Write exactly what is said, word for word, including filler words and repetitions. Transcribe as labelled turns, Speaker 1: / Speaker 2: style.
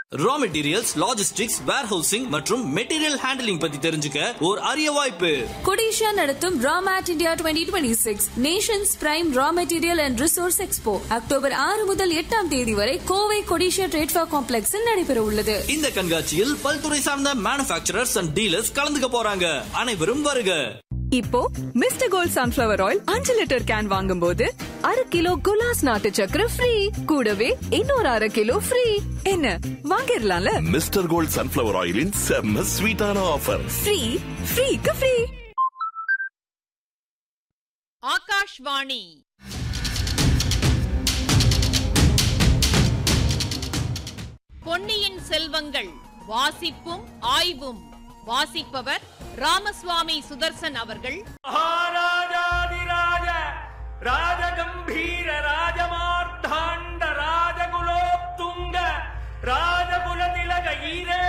Speaker 1: Raw materials, logistics, warehousing மற்றும் material handling பத்தி தெரிஞ்சுக்க ஒரு அரிய வாய்ப்பு.
Speaker 2: கொடிஷா நடத்தும் ராமேட் India twenty twenty six Nations prime raw material and resource expo October ஆறு முதல் எட்டாம் தேதி வரை கோவை கொடிஷா ட்ரேட்ஃபா காம்ப்ளெக்ஸில் நடைபெற உள்ளது.
Speaker 1: இந்த கண்காட்சியில் பல்துறை சார்ந்த மேனுஃபேக்சரர்ஸ் அண்ட் டீலர்ஸ் கலந்துக்க போறாங்க. அனைவரும் வருக.
Speaker 3: இப்போ மிஸ்டர் கோல்ட் சன்ஃபிளவர் ஆயில் அஞ்சு லிட்டர் கேன் வாங்கும் போது அரை கிலோ குலாஸ் நாட்டு சக்கரை ஃப்ரீ, கூடவே இன்னொரு அரை கிலோ ஃப்ரீ. என்ன வாங்கிடலாம்ல?
Speaker 4: மிஸ்டர் கோல்ட் சன்ஃபிளவர் ஆயிலின் செம்ம ஸ்வீட்டான ஆஃபர்.
Speaker 3: Free ஃப்ரீக்கு free.
Speaker 5: ஆகாஷ்வாணி பொன்னியின் செல்வங்கள் வாசிப்பும் ஆய்வும். வாசிப்பவர் ராமசுவாமி சுதர்சன் அவர்கள்.
Speaker 6: மகாராஜாதிராஜ ராஜகம்பீர ராஜமார்த்தாண்ட ராஜகுலோத்துங்க ராஜகுல திலக ஈரே